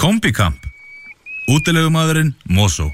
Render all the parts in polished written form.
Kombikamp. Útilegumaðurinn Mosó.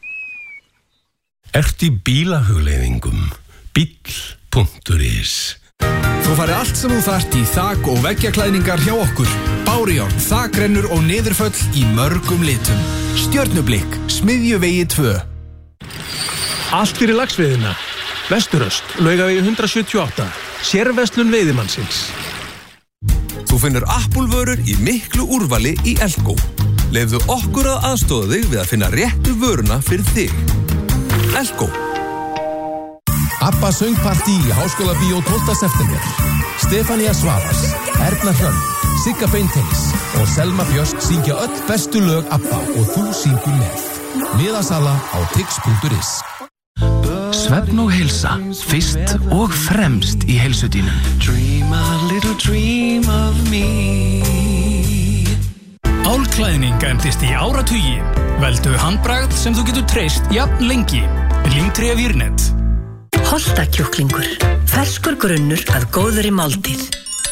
Ertu í bílahugleiðingum? Bíll.is. Þú farið allt sem þú þarft í þak- og veggjaklæðningar hjá okkur. Bárujárn, þakrennur og niðurföll í mörgum litum. Stjörnublikk, Smiðjuvegi 2. Allt fyrir laxveiðina. Vesturöst, Laugavegi 178. Sérverslun veiðimannsins. Þú finnur Apple-vörur í miklu úrvali í Elko. Leyfðu okkur að aðstoða þig við að finna réttu vöruna fyrir þig. Elko. Abba söngpartí í Háskólabíó 12. september. Stefania Svavars, Erna Hrönn, Sigga Beinteins og Selma Björk syngja öll bestu lög Abba og þú syngur með. Miðasala á tix.is. Svefn og heilsa, fyrst og fremst í heilsudínum. Dream a little dream of me. Álklæðning endist í áratugi. Veldu handbragð sem þú getur treyst jafn lengi. Límtré Vírnet. Holtakjúklingur. Ferskur grunnur að góðri máltíð.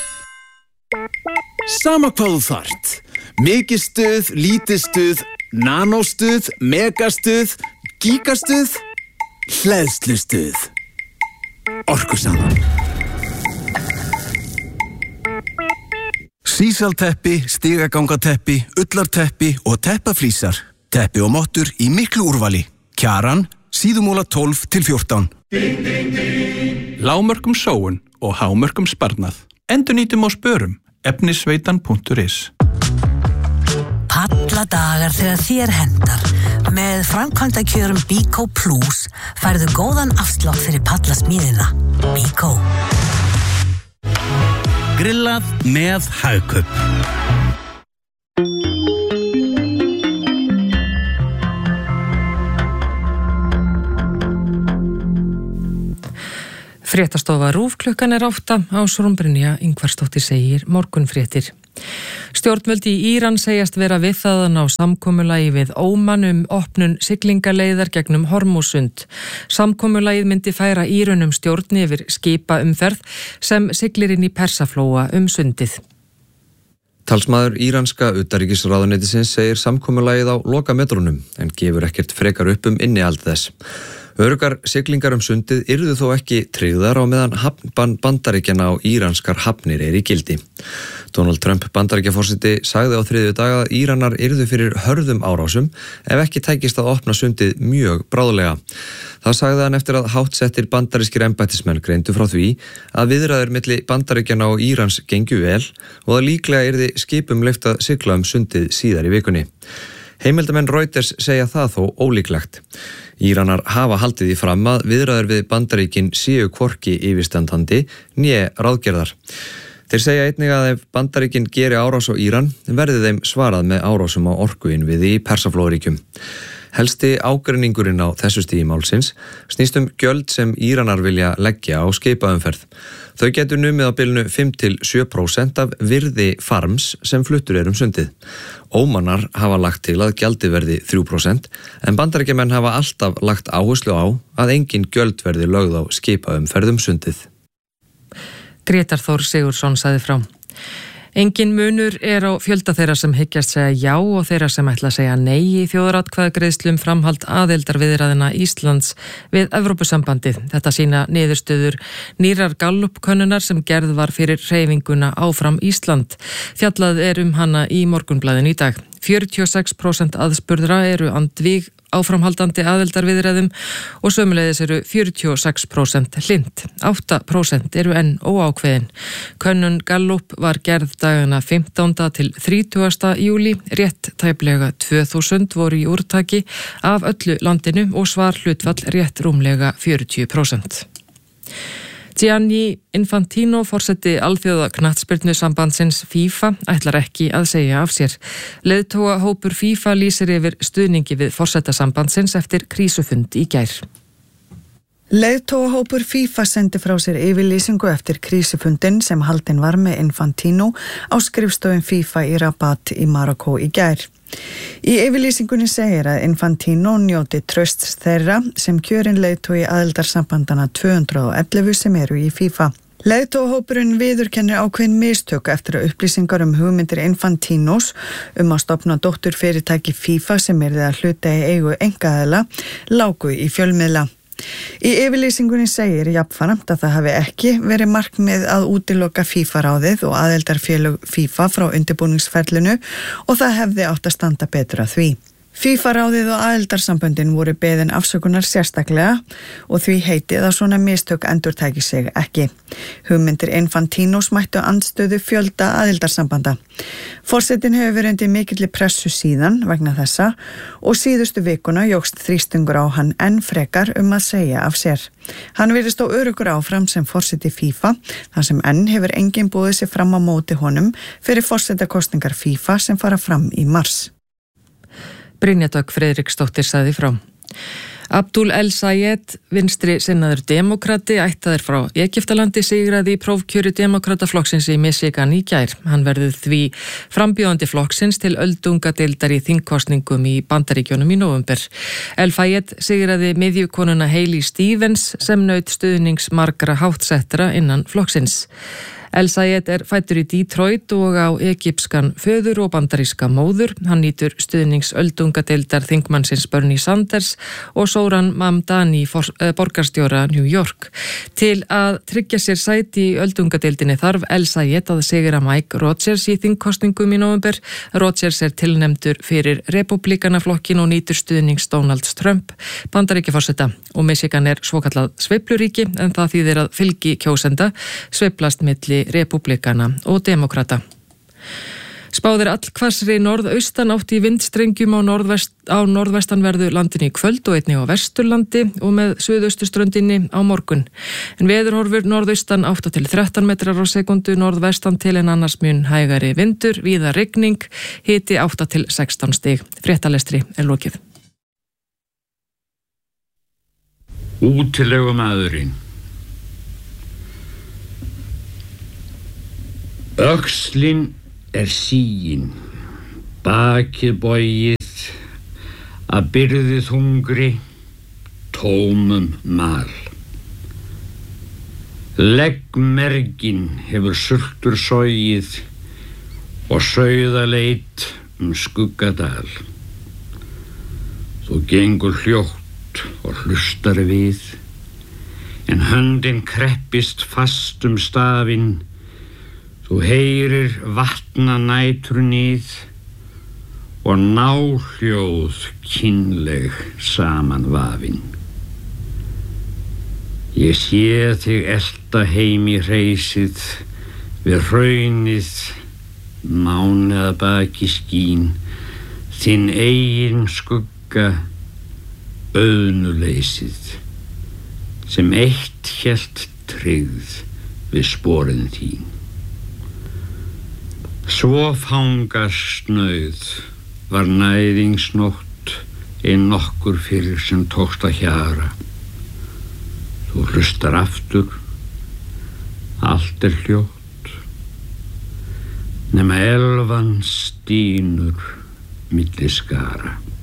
Sama hvað þú þarft. Mikið stuð, lítið stuð, nanóstuð, megastuð, gigastuð, hleðslustuð. Orkusalan. Sísalteppi, stigagangateppi, ullarteppi og teppaflísar. Teppi og mottur í miklu úrvali. Kjaran, Síðumúla 12-14. Lágmörkum sóun og hámörkum sparnað. Endurnýtum á spörum. Efnisveitan.is. Palladagar þegar þér hendar. Með framkvæmdakjörum Bíkó Plus færðu góðan afslátt fyrir pallasmíðina. Bíkó. Grillað með Hagkaup. Fréttastofa RÚV klukkan 8 Ásrún Brynja Ingvarsdóttir segir morgunfréttir. Stjórnvöld í Íran segjast vera við það að ná samkomulagi við Óman opnun siglingaleiðar gegnum Hormúsund. Samkomulagið myndi færa Írunum stjórn yfir skipaumferð sem siglir inn í Persaflóa sundið. Talsmaður íranska utanríkisráðuneytisins segir samkomulagið á lokametrunum en gefur ekkert frekar upp innihald þess. Öruggar siglingar sundið yrðu þó ekki tryggðar á meðan hafnbann Bandaríkjanna á íranskar hafnir í gildi. Donald Trump Bandaríkjaforseti sagði á þriðjudag að Íranar yrðu fyrir hörðum árásum ef ekki tækist að opna sundið mjög bráðlega. Það sagði hann eftir að háttsettir bandarískir embættismenn greindu frá því að viðræður milli Bandaríkjanna og Írans gengju vel og að líklega yrði skipum leyft að sigla sundið síðar í vikunni. Heimildamenn Reuters segja það þó ólíklegt. Íranar hafa haldið í fram að viðræður við Bandaríkin séu hvorki yfirstandandi né ráðgerðar. Þeir segja einnig að ef Bandaríkin geri árás á Íran verði þeim svarað með árásum á orkuinnviði í Persaflóaríkjum. Helsti ágreiningurinn á þessu stigi málsins snýst gjöld sem Íranar vilja leggja á skipaumferð. Þau getur numið á bilinu 5-7% af virði farms sem fluttur sundið. Ómanar hafa lagt til að gjaldið verði 3% en Bandaríkjamenn hafa alltaf lagt áherslu á að engin gjöld verði lögð á skipaumferð sundið. Grétar Þór Sigurðsson sagði frá. Engin munur á fjölda þeirra sem hyggjast segja já og þeirra sem ætla að segja nei í þjóðaratkvæðagreiðslu framhald aðildarviðræðina Íslands við Evrópusambandið. Þetta sýna niðurstöður nýrrar Gallup-könnunar sem gerð var fyrir hreyfinguna Áfram Ísland. Fjallað hana í Morgunblaðinu í dag. 46% aðspurðra andvíg áframhaldandi aðildarviðræðum og sömuleiðis 46% hlynnt. 8% enn óákveðin. Könnun Gallup var gerð dagana 15. til 30. júlí. Rétt tæplega 2000 voru í úrtaki af öllu landinu og svar hlutfall rétt rúmlega 40%. Gianni Infantino, forseti alþjóða knattspyrnusambandsins FIFA, ætlar ekki að segja af sér. Leiðtogahópur FIFA lýsir yfir stuðningi við forsetasambandsins eftir krísufund í gær. Leiðtogahópur FIFA sendi frá sér yfirlýsingu eftir krísufundin sem haldinn var með Infantino á skrifstofum FIFA í Rabat í Marokko í gær. Í yfirlýsingunni segir að Infantino njóti trausts þeirra sem kjörin leiðtogi aðildarsambandana 211 sem í FIFA. Leiðtogahópurinn viðurkennir ákveðin mistök eftir að upplýsingar hugmyndir Infantinos að stofna dótturfyrirtæki FIFA sem yrði að hluta í eigu einkaaðila lágu í fjölmiðla. Í yfirlýsingunni segir jafnframt að það hafi ekki verið markmið að útiloka FIFA-ráðið og aðildarfélög FIFA frá undirbúningsferlinu og það hefði átt að standa betur að því. FIFA-ráðið og aðildarsamböndin voru beðin afsökunar sérstaklega og því heitið að svona mistök endurtæki sig ekki. Hugmyndir Infantinos mættu andstöðu fjölda aðildarsambanda. Forsetinn hefur verið undir mikilli pressu síðan vegna þessa og síðustu vikuna jókst þrýstingur á hann enn frekar að segja af sér. Hann virðist á öruggur áfram sem forseti FIFA, þar sem enn hefur enginn boðið sig fram á móti honum fyrir forsetakosningar FIFA sem fara fram í mars. Brynja Dögg Friðriksdóttir sagði frá. Abdul El-Sayed, vinstri sinnaður demokrati, ættaður frá Egyptalandi, sigraði í prófkjöri demokrataflokksins í Michigan í gær. Hann verður því frambjóðandi flokksins til öldungadeildar í þingkosningum í Bandaríkjunum í nóvember. El-Sayed sigraði miðjukonuna Hailey Stevens sem naut stuðnings margra háttsettra innan flokksins. El-Sayed fæddur í Detroit og á egypskan föður og bandaríska móður. Hann nýtur stuðnings öldungadeildar þingmannsins Bernie Sanders og Zohran Mamdani, borgarstjóra New York. Til að tryggja sér sæti í öldungadeildinni þarf El-Sayed að sigra Mike Rogers í þingkosningum í nóvember. Rogers tilnefndur fyrir Repúblikanaflokkin og nýtur stuðnings Donald Trump, Bandaríkjaforseta, og Michigan svokallað sveifluríki en það þýðir að fylgi kjósenda sveiflast milli repúblikana og demokrata. Spáðir allhvassri norðaustan átt í vindstrengjum á norðvestanverðu landinu í kvöld og einnig á Vesturlandi og með suðaustuströndinni á morgun. En veðurhorfur norðaustan 8 til 13 metrar á sekundu, norðvestan til en annars mun hægari vindur, víða rigning, hiti 8 til 16 stig. Fréttalestri lokið. Útilegumaðurinn. Öxlin sígin, bakið bogið, að byrði þungri, tómum mal. Leggmergin hefur sultur sogið og sauðaleit skuggadal. Þú gengur hljótt og hlustar við, en höndin kreppist fast stafinn. Þú heyrir vatna nætrunið og náhljóð kynleg saman vafin. Ég sé þig elta heim í hreysið við hraunið, máni að baki skín, þinn eigin skugga, auðnuleysið, sem eitt hélt tryggð við sporin þín. Svo fangasnauð var næðingsnótt nokkur fyrir sem tókst að hjara. Þú hlustar aftur, allt hljótt, nema elvan stínur milli skara.